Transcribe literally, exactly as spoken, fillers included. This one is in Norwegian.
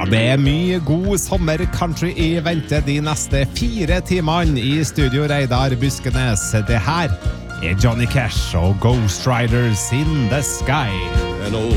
Ja, det er mye god sommer-country i vente de neste fire timene i studio Reidar Buskenes. Det her er Johnny Cash og Ghost Riders in the Sky.